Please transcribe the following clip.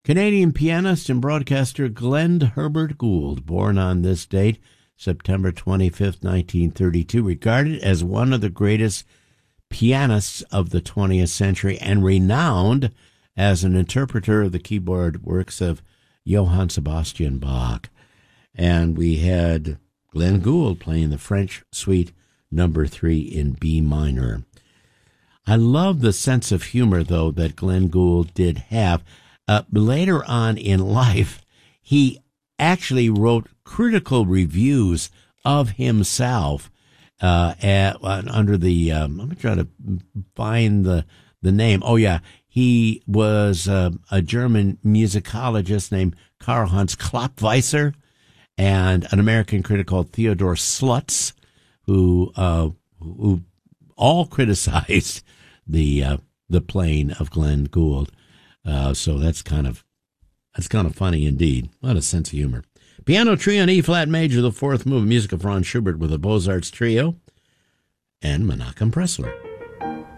Canadian pianist and broadcaster Glenn Herbert Gould, born on this date, September 25th, 1932, regarded as one of the greatest pianists of the 20th century and renowned as an interpreter of the keyboard works of Johann Sebastian Bach. And we had Glenn Gould playing the French Suite Number 3 in B minor. I love the sense of humor, though, that Glenn Gould did have. Later on in life, he actually wrote critical reviews of himself under the, let me try to find the name. Oh, yeah. He was a German musicologist named Karl-Heinz Kloppweiser and an American critic called Theodor Slutz, who all criticized the playing of Glenn Gould. So that's kind of funny indeed. What a sense of humor. Piano Trio in E-flat major, the fourth move, music of Franz Schubert with the Beaux-Arts Trio and Menachem Pressler.